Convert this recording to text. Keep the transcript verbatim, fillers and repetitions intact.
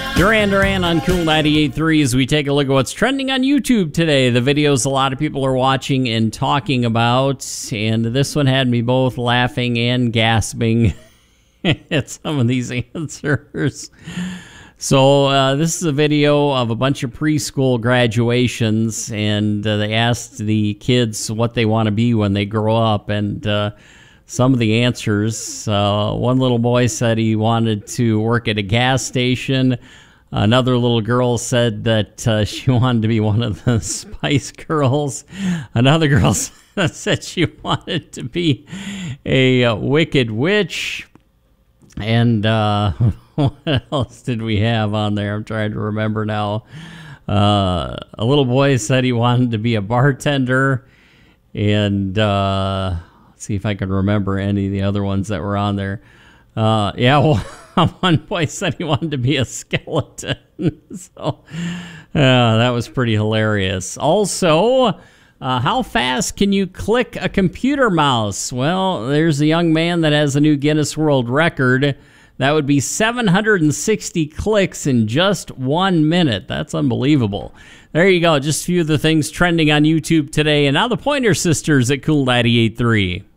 Duran Duran on Cool ninety-eight point three as we take a look at what's trending on YouTube today. The videos a lot of people are watching and talking about, and this one had me both laughing and gasping at some of these answers. So uh, this is a video of a bunch of preschool graduations, and uh, they asked the kids what they want to be when they grow up, and uh, some of the answers. Uh, one little boy said he wanted to work at a gas station. Another little girl said that uh, she wanted to be one of the Spice Girls. Another girl said she wanted to be a uh, wicked witch. And uh, what else did we have on there? I'm trying to remember now. Uh, a little boy said he wanted to be a bartender. And uh, let's see if I can remember any of the other ones that were on there. Uh, yeah, well, one boy said he wanted to be a skeleton. So uh, that was pretty hilarious. Also, uh, how fast can you click a computer mouse? Well, there's a young man that has a new Guinness World Record. That would be seven hundred sixty clicks in just one minute. That's unbelievable. There you go. Just a few of the things trending on YouTube today. And now the Pointer Sisters at Cool ninety-eight point three.